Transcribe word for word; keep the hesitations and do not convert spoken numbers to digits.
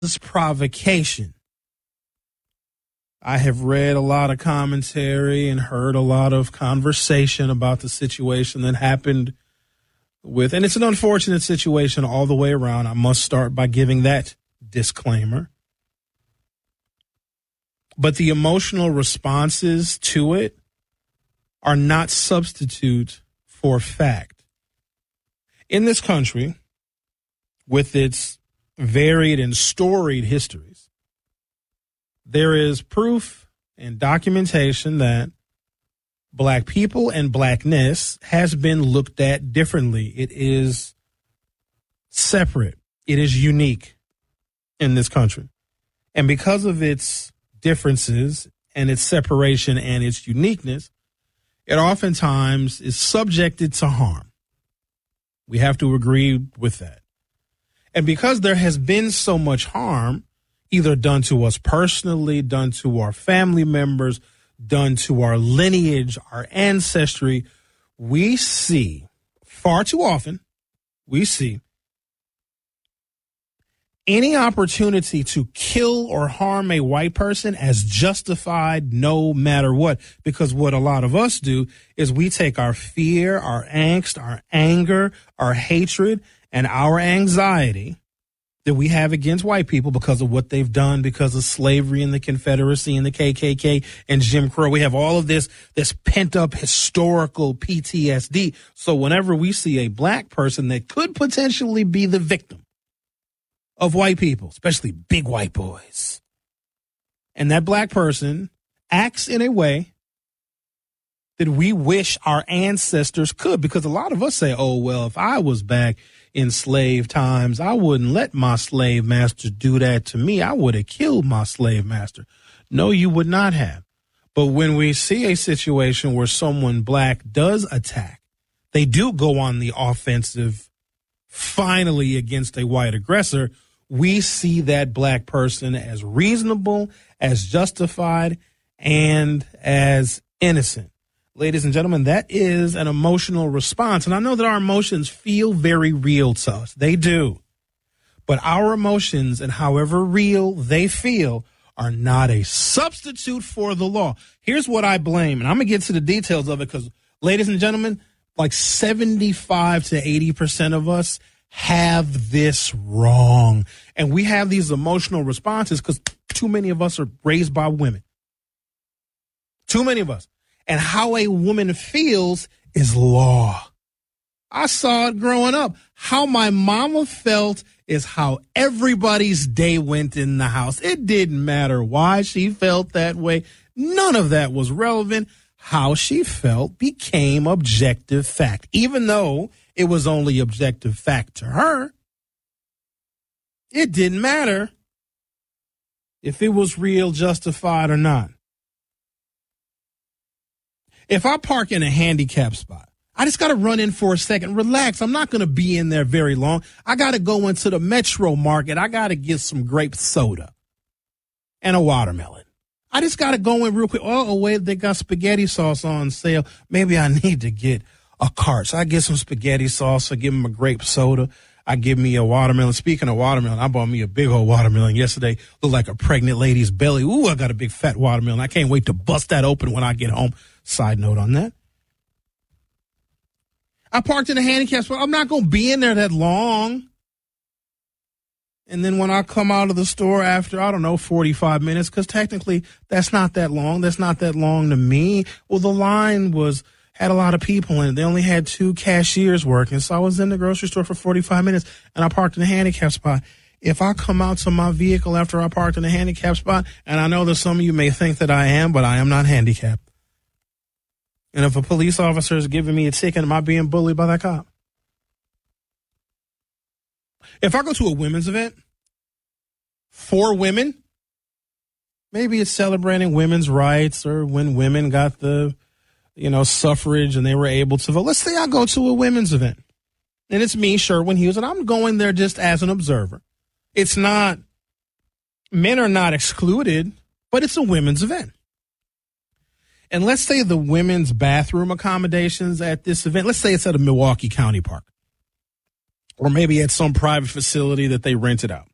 provocation. I have read a lot of commentary and heard a lot of conversation about the situation that happened with, and it's an unfortunate situation all the way around. I must start by giving that disclaimer. But the emotional responses to it are not substitute for fact. In this country, with its varied and storied histories, there is proof and documentation that black people and blackness has been looked at differently. It is separate. It is unique in this country. And because of its differences and its separation and its uniqueness, it oftentimes is subjected to harm. We have to agree with that. And because there has been so much harm, either done to us personally, done to our family members, done to our lineage, our ancestry, we see far too often, we see any opportunity to kill or harm a white person as justified no matter what. Because what a lot of us do is we take our fear, our angst, our anger, our hatred, and our anxiety that we have against white people because of what they've done, because of slavery and the Confederacy and the K K K and Jim Crow. We have all of this, this pent up historical P T S D. So whenever we see a black person that could potentially be the victim of white people, especially big white boys, and that black person acts in a way that we wish our ancestors could, because a lot of us say, oh, well, if I was back in slave times, I wouldn't let my slave master do that to me. I would have killed my slave master. No, you would not have. But when we see a situation where someone black does attack, they do go on the offensive finally against a white aggressor, we see that black person as reasonable, as justified, and as innocent. Ladies and gentlemen, that is an emotional response. And I know that our emotions feel very real to us. They do. But our emotions, and however real they feel, are not a substitute for the law. Here's what I blame, and I'm going to get to the details of it because, ladies and gentlemen, like seventy-five to eighty percent of us have this wrong. And we have these emotional responses because too many of us are raised by women. Too many of us. And how a woman feels is law. I saw it growing up. How my mama felt is how everybody's day went in the house. It didn't matter why she felt that way. None of that was relevant. How she felt became objective fact. Even though it was only objective fact to her, it didn't matter if it was real, justified, or not. If I park in a handicap spot, I just got to run in for a second, relax. I'm not going to be in there very long. I got to go into the Metro Market. I got to get some grape soda and a watermelon. I just got to go in real quick. Oh, wait, they got spaghetti sauce on sale. Maybe I need to get a cart. So I get some spaghetti sauce. I give them a grape soda. I give me a watermelon. Speaking of watermelon, I bought me a big old watermelon yesterday. Looked like a pregnant lady's belly. Ooh, I got a big fat watermelon. I can't wait to bust that open when I get home. Side note on that. I parked in a handicap spot. I'm not going to be in there that long. And then when I come out of the store after, I don't know, forty-five minutes, because technically that's not that long. That's not that long to me. Well, the line was had a lot of people in it. They only had two cashiers working. So I was in the grocery store for forty-five minutes, and I parked in a handicap spot. If I come out to my vehicle after I parked in a handicap spot, and I know that some of you may think that I am, but I am not handicapped. And if a police officer is giving me a ticket, am I being bullied by that cop? If I go to a women's event for women, maybe it's celebrating women's rights or when women got the, you know, suffrage and they were able to vote. Let's say I go to a women's event and it's me, Sherwin Hughes, and I'm going there just as an observer. It's not, men are not excluded, but it's a women's event. And let's say the women's bathroom accommodations at this event, let's say it's at a Milwaukee County Park or maybe at some private facility that they rented out.